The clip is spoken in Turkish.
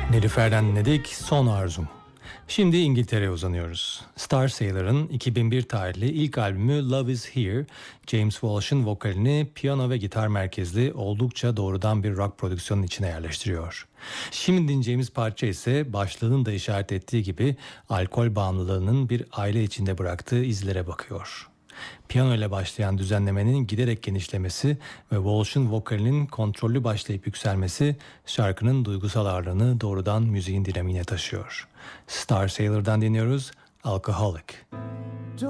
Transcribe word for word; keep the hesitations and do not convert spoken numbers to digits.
Nilüfer'den dinledik Son Arzum. Şimdi İngiltere'ye uzanıyoruz. Star Sailor'ın iki bin bir tarihli ilk albümü Love Is Here, James Walsh'ın vokalini piyano ve gitar merkezli oldukça doğrudan bir rock prodüksiyonun içine yerleştiriyor. Şimdi dinleyeceğimiz parça ise başlığının da işaret ettiği gibi alkol bağımlılığının bir aile içinde bıraktığı izlere bakıyor. Piyano ile başlayan düzenlemenin giderek genişlemesi ve Walsh'ın vokalinin kontrollü başlayıp yükselmesi şarkının duygusal ağırlığını doğrudan müziğin dinamiğine taşıyor. Star Sailor'dan dinliyoruz, Alcoholic.